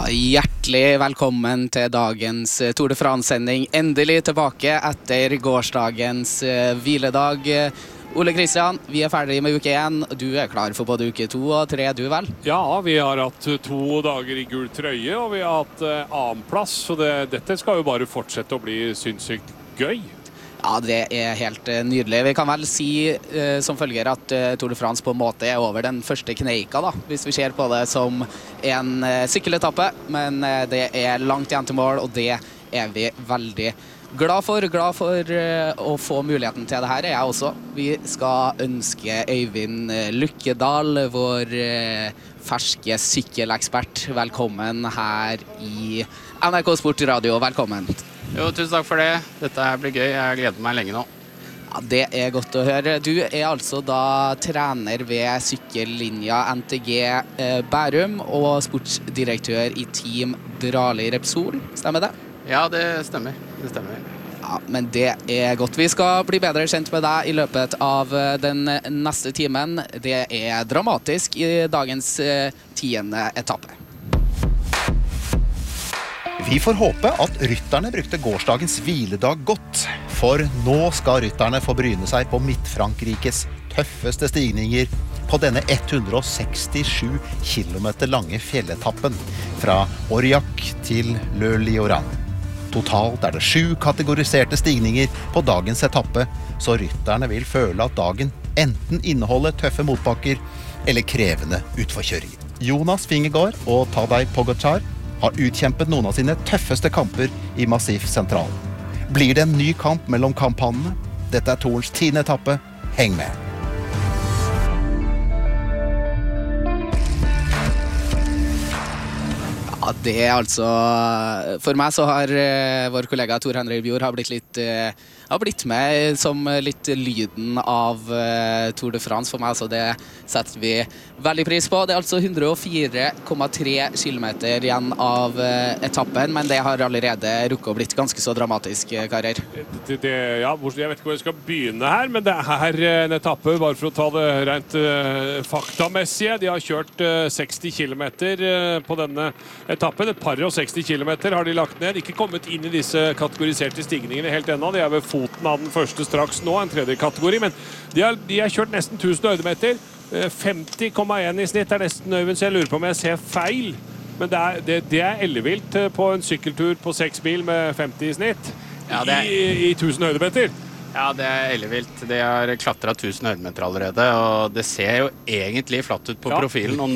Hjertelig velkommen til dagens Tour de France-sending. Endelig tilbake etter gårsdagens hviledag. Ole Kristian, vi ferdig med uke 1. Du klar for både uke 2 og 3, du vel? Ja, vi har hatt 2 dager i gul trøye, og vi har hatt annen plass. Så dette skal jo bare fortsette å bli sinnssykt gøy. Ja, det helt nydelig. Vi kan vel si som følger at Tour de France på en måte over den første kneika, da, hvis vi ser på det som en sykkeletappe. Men det langt igjen til mål, og det vi veldig glad for å få muligheten til det her, jeg også. Vi skal ønske Øyvind Lukkedal, vår ferske sykkelekspert, velkommen her i NRK Sport Radio. Velkommen. Jo, tusen takk for det. Dette blir gøy. Jeg gleder meg lenge nå. Ja, det godt å høre. Du altså da trener ved sykkellinja NTG Bærum og sportsdirektør i Team Drali Repsol. Stemmer det? Ja, det stemmer. Ja, men det godt. Vi skal bli bedre kjent med deg i løpet av den neste timen. Det dramatisk i dagens 10. etappe. Vi får håpe at rytterne brukte gårsdagens hviledag godt, for nå skal rytterne få bryne seg på Midt-Frankrikes tøffeste stigninger på denne 167 kilometer lange fjelletappen fra Aurillac til Le Lioran. Totalt det 7 kategoriserte stigninger på dagens etappe, så rytterne vil føle at dagen enten inneholder tøffe motbakker eller krevende utforkjøringer. Jonas Vingegaard og Tadej Pogačar har utkjempet noen av sine tøffeste kamper i Massif Central. Blir det en ny kamp mellom kamphanene? Dette Tourens 10. etappe. Heng med! Ja, det altså... For meg så har vår kollega Tor Henry Bjord har blitt med som litt lyden av Tour de France for meg, så det setter vi veldig pris på. Det altså 104,3 kilometer igjen av etappen, men det har allerede rukket å blitt ganske så dramatisk, karer. Ja, jeg vet ikke hvor jeg skal begynne her, men det en etappe, bare for å ta det rent faktamessige. De har kjørt 60 kilometer på denne etappen. Et par og 60 kilometer har de lagt ned. Ikke kommet inn i disse kategoriserte stigningene helt ennå. De ved foten av den første straks nå, en tredje kategori, men de har kjørt nesten 1000 høydemeter. 50,1 i snitt nesten, Øyvind, så jeg lurer på om jeg ser feil. Men det ellevilt på en sykkeltur på 6 mil med 50 i snitt ja, i 1000 høydemeter. Ja, det ellevilt. De har klatret 1000 høydemeter allerede, og det ser jo egentlig flatt ut på profilen. Og